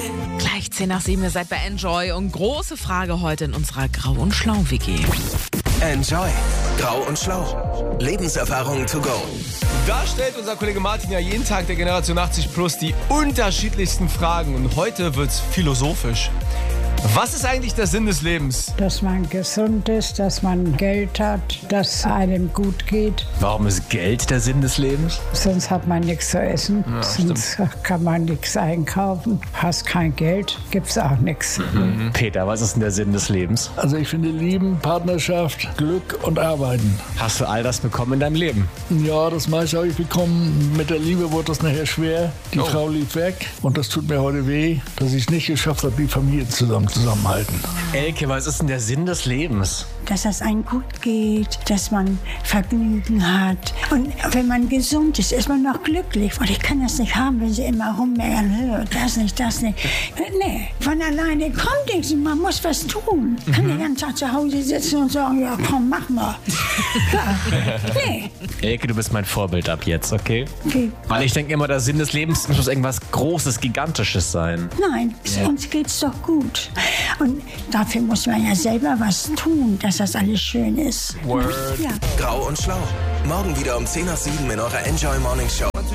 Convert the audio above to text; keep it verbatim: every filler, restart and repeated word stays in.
Gleich zehn nach sieben, ihr seid bei Enjoy und große Frage heute in unserer Grau und Schlau-W G. Enjoy. Grau und Schlau. Lebenserfahrung to go. Da stellt unser Kollege Martin ja jeden Tag der Generation achtzig plus die unterschiedlichsten Fragen. Und heute wird's philosophisch. Was ist eigentlich der Sinn des Lebens? Dass man gesund ist, dass man Geld hat, dass einem gut geht. Warum ist Geld der Sinn des Lebens? Sonst hat man nichts zu essen, Ja, sonst stimmt. kann man nichts einkaufen. Hast kein Geld, gibt's auch nichts. Mhm. Peter, was ist denn der Sinn des Lebens? Also ich finde Lieben, Partnerschaft, Glück und Arbeiten. Hast du all das bekommen in deinem Leben? Ja, das meiste habe ich bekommen. Mit der Liebe wurde das nachher schwer. Die Oh. Frau lief weg und das tut mir heute weh, dass ich es nicht geschafft habe, die Familie zusammen zusammenhalten. Elke, was ist denn der Sinn des Lebens? Dass es einem gut geht, dass man Vergnügen hat. Und wenn man gesund ist, ist man noch glücklich. Und ich kann das nicht haben, wenn sie immer rummeckern, das nicht, das nicht. Nee, von alleine kommt nichts. Man muss was tun. Man kann den ganzen Tag zu Hause sitzen und sagen, ja komm, mach mal. Ja, nee. Elke, du bist mein Vorbild ab jetzt, okay? Okay. Weil ich denke immer, der Sinn des Lebens muss irgendwas Großes, Gigantisches sein. Nein, uns geht's doch gut. Und dafür muss man ja selber was tun, dass das alles schön ist. Word. Ja. Grau und Schlau. Morgen wieder um zehn nach sieben in eurer Enjoy Morning Show.